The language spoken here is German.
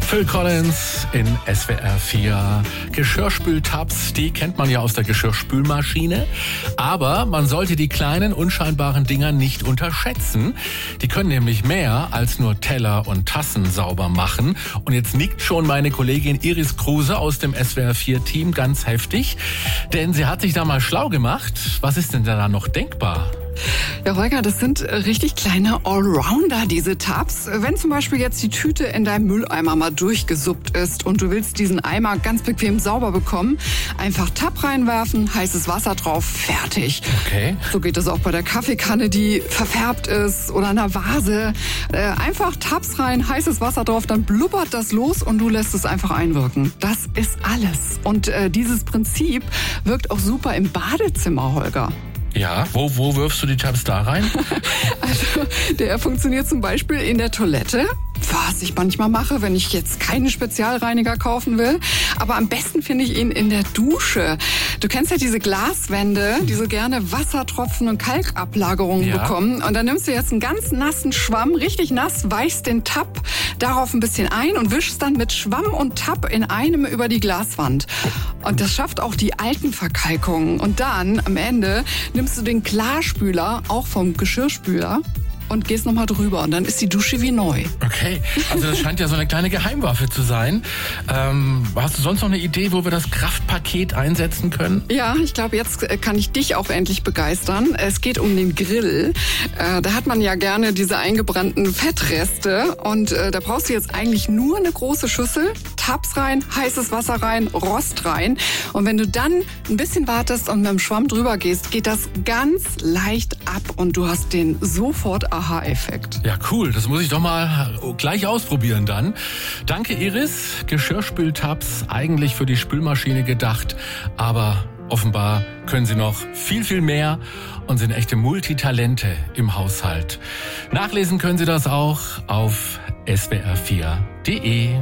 Phil Collins in SWR 4. Geschirrspültabs, die kennt man ja aus der Geschirrspülmaschine. Aber man sollte die kleinen, unscheinbaren Dinger nicht unterschätzen. Die können nämlich mehr als nur Teller und Tassen sauber machen. Und jetzt nickt schon meine Kollegin Iris Kruse aus dem SWR 4-Team ganz heftig. Denn sie hat sich da mal schlau gemacht. Was ist denn da noch denkbar? Ja, Holger, das sind richtig kleine Allrounder, diese Tabs. Wenn zum Beispiel jetzt die Tüte in deinem Mülleimer mal durchgesuppt ist und du willst diesen Eimer ganz bequem sauber bekommen, einfach Tab reinwerfen, heißes Wasser drauf, fertig. Okay. So geht es auch bei der Kaffeekanne, die verfärbt ist, oder einer Vase. Einfach Tabs rein, heißes Wasser drauf, dann blubbert das los und du lässt es einfach einwirken. Das ist alles. Und dieses Prinzip wirkt auch super im Badezimmer, Holger. Ja, wo wirfst du die Tabs da rein? Also, der funktioniert zum Beispiel in der Toilette, was ich manchmal mache, wenn ich jetzt keinen Spezialreiniger kaufen will. Aber am besten finde ich ihn in der Dusche. Du kennst ja diese Glaswände, die so gerne Wassertropfen und Kalkablagerungen bekommen. Und dann nimmst du jetzt einen ganz nassen Schwamm, richtig nass, weichst den Tab darauf ein bisschen ein und wischst dann mit Schwamm und Tab in einem über die Glaswand. Und das schafft auch die alten Verkalkungen. Und dann am Ende nimmst du den Klarspüler, auch vom Geschirrspüler, und gehst nochmal drüber und dann ist die Dusche wie neu. Okay, also das scheint ja so eine kleine Geheimwaffe zu sein. Hast du sonst noch eine Idee, wo wir das Kraftpaket einsetzen können? Ja, ich glaube, jetzt kann ich dich auch endlich begeistern. Es geht um den Grill. Da hat man ja gerne diese eingebrannten Fettreste und da brauchst du jetzt eigentlich nur eine große Schüssel, Tabs rein, heißes Wasser rein, Rost rein. Und wenn du dann ein bisschen wartest und mit dem Schwamm drüber gehst, geht das ganz leicht ab und du hast den sofort Aha-Effekt. Ja, cool. Das muss ich doch mal gleich ausprobieren dann. Danke, Iris. Geschirrspültabs, eigentlich für die Spülmaschine gedacht, aber offenbar können sie noch viel, viel mehr und sind echte Multitalente im Haushalt. Nachlesen können Sie das auch auf swr4.de.